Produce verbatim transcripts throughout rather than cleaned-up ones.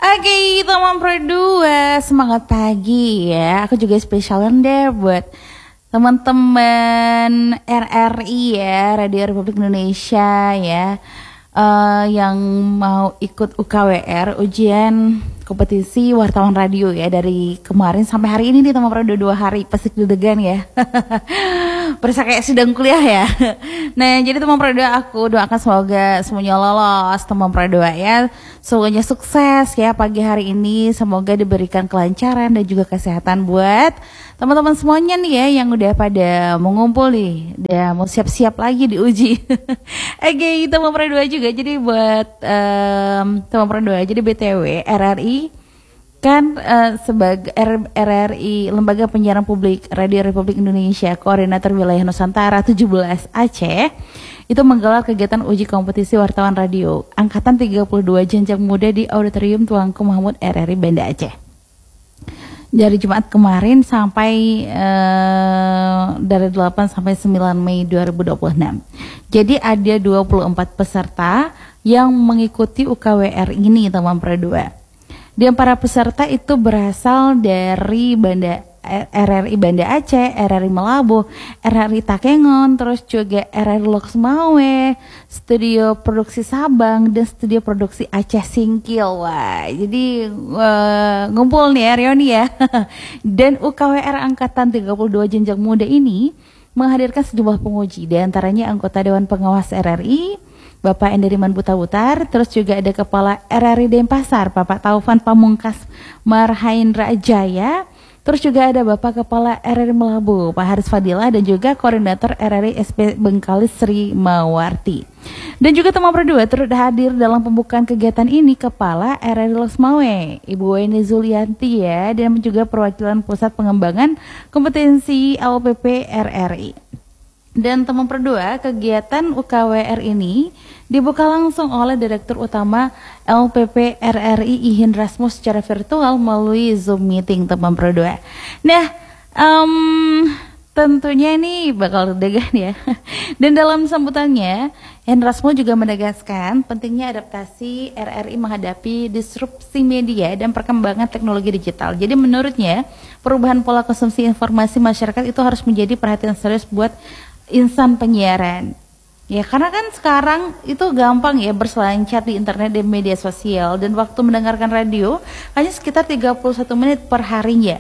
Oke, teman berdua, semangat pagi ya. Aku juga spesialan deh buat teman-teman R R I ya, Radio Republik Indonesia ya, uh, yang mau ikut U K W R, ujian kompetisi wartawan radio ya, dari kemarin sampai hari ini nih teman berdua, dua hari pesik degan ya. Berasa kayak sedang kuliah ya. Nah, jadi teman berdua, aku doakan semoga semuanya lolos teman berdua ya. Semuanya sukses ya pagi hari ini. Semoga diberikan kelancaran dan juga kesehatan buat teman-teman semuanya nih ya, yang udah pada mengumpul nih, udah mau siap-siap lagi diuji. Oke, teman berdua juga. Jadi buat um, teman berdua, jadi B T W R R I kan uh, sebagai R R I, Lembaga Penyiaran Publik Radio Republik Indonesia, Koordinator Wilayah Nusantara tujuh belas Aceh, itu menggelar kegiatan uji kompetisi wartawan radio angkatan tiga puluh dua jenjang muda di Auditorium Tuanku Mahmud R R I Banda Aceh. Dari Jumat kemarin sampai uh, dari delapan sampai sembilan Mei dua ribu dua puluh enam. Jadi ada dua puluh empat peserta yang mengikuti U K W R ini teman berdua. Dan para peserta itu berasal dari Banda R R I Banda Aceh, R R I Melabu, R R I Takengon, terus juga R R I Loksmawe, Studio Produksi Sabang, dan Studio Produksi Aceh Singkil. Wah, jadi uh, ngumpul nih ya Rioni ya. Dan U K W R Angkatan tiga puluh dua Jenjang Muda ini menghadirkan sejumlah penguji, di antaranya anggota Dewan Pengawas R R I, Bapak Enderiman Buta-Butar, terus juga ada Kepala R R I Denpasar, Bapak Taufan Pamungkas Marhaindra Jaya, terus juga ada Bapak Kepala R R I Melabu, Pak Haris Fadilah, dan juga Koordinator R R I S P Bengkalis Sri Mawarti. Dan juga teman berdua turut hadir dalam pembukaan kegiatan ini Kepala R R I Loksmawe, Ibu Weni Zulianti ya, dan juga perwakilan Pusat Pengembangan Kompetensi L P P R R I. Dan teman berdua, kegiatan U K W R ini dibuka langsung oleh Direktur Utama L P P R R I Ihin Rasmus secara virtual melalui Zoom meeting teman berdua. Nah, um, tentunya ini bakal degan ya. Dan dalam sambutannya, Ihin Rasmus juga menegaskan pentingnya adaptasi R R I menghadapi disrupsi media dan perkembangan teknologi digital. Jadi menurutnya, perubahan pola konsumsi informasi masyarakat itu harus menjadi perhatian serius buat insan penyiaran. Ya, karena kan sekarang itu gampang ya berselancar di internet dan media sosial, dan waktu mendengarkan radio hanya sekitar tiga puluh satu menit per harinya.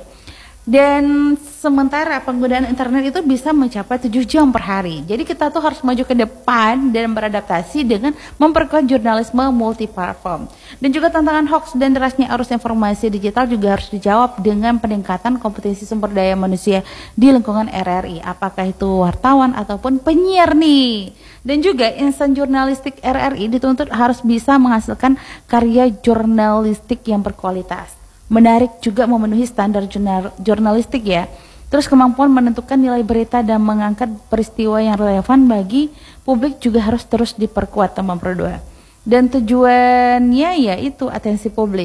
Dan sementara penggunaan internet itu bisa mencapai tujuh jam per hari. Jadi kita tuh harus maju ke depan dan beradaptasi dengan memperkuat jurnalisme multiplatform. Dan juga tantangan hoax dan derasnya arus informasi digital juga harus dijawab dengan peningkatan kompetensi sumber daya manusia di lingkungan R R I. Apakah itu wartawan ataupun penyiar nih. Dan juga insan jurnalistik R R I dituntut harus bisa menghasilkan karya jurnalistik yang berkualitas, menarik, juga memenuhi standar jurnal, jurnalistik ya. Terus kemampuan menentukan nilai berita dan mengangkat peristiwa yang relevan bagi publik juga harus terus diperkuat teman berdua. Dan tujuannya yaitu atensi publik.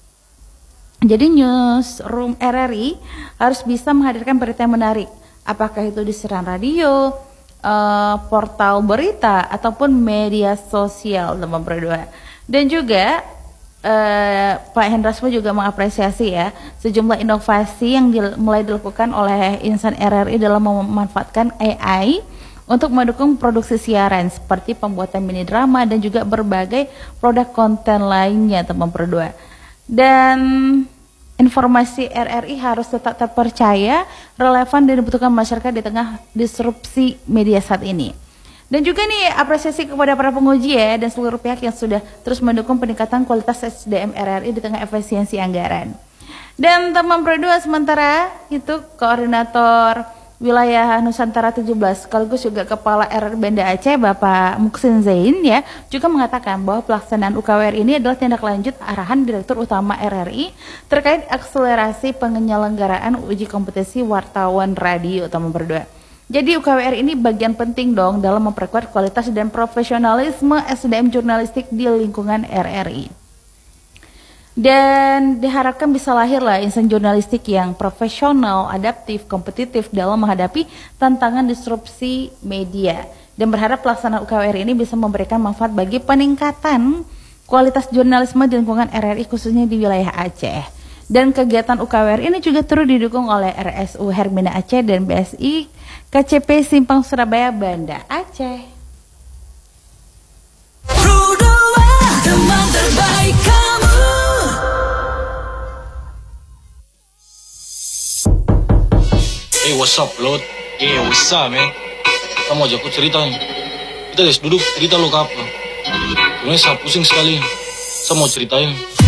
Jadi newsroom R R I harus bisa menghadirkan berita yang menarik, apakah itu di siaran radio, uh, portal berita, ataupun media sosial teman berdua. Dan juga Uh, Pak Hendrasmo juga mengapresiasi ya sejumlah inovasi yang dil- mulai dilakukan oleh insan R R I dalam memanfaatkan A I untuk mendukung produksi siaran seperti pembuatan mini drama dan juga berbagai produk konten lainnya teman berdua. Dan informasi R R I harus tetap terpercaya, relevan, dan dibutuhkan masyarakat di tengah disrupsi media saat ini. Dan juga nih apresiasi kepada para penguji ya dan seluruh pihak yang sudah terus mendukung peningkatan kualitas S D M R R I di tengah efisiensi anggaran. Dan teman berdua, sementara itu Koordinator Wilayah Nusantara tujuh belas sekaligus juga Kepala R R I Banda Aceh Bapak Muksin Zain ya juga mengatakan bahwa pelaksanaan U K W R ini adalah tindak lanjut arahan Direktur Utama R R I terkait akselerasi penyelenggaraan uji kompetisi wartawan radio teman berdua. Jadi U K W R ini bagian penting dong dalam memperkuat kualitas dan profesionalisme S D M jurnalistik di lingkungan R R I. Dan diharapkan bisa lahir lah insan jurnalistik yang profesional, adaptif, kompetitif dalam menghadapi tantangan disrupsi media. Dan berharap pelaksanaan U K W R ini bisa memberikan manfaat bagi peningkatan kualitas jurnalisme di lingkungan R R I khususnya di wilayah Aceh. Dan kegiatan U K W R ini juga turut didukung oleh R S U Hermina Aceh dan B S I K C P Simpang Surabaya Banda Aceh. Rudoa, teman terbaik kamu. Hey, what's up, Lord? Yeah, what's up, man? Kamu ajak aku cerita nih. Kita guys duduk cerita lo ke apa? Sebenarnya saya pusing sekali. Saya mau ceritain.